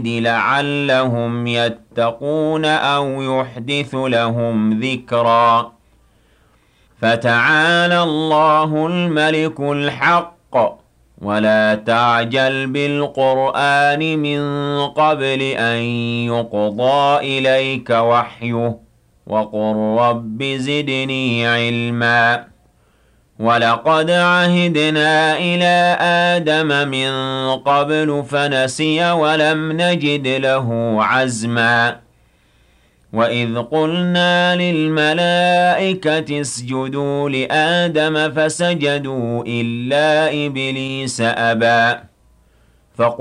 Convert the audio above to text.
لعلهم يتقون أو يحدث لهم ذكرا فتعالى الله الملك الحق ولا تعجل بالقرآن من قبل أن يقضى إليك وحيه وقل رب زدني علما ولقد عهدنا إلى آدم من قبل فنسي ولم نجد له عزما وإذ قلنا للملائكة اسجدوا لآدم فسجدوا إلا إبليس أبى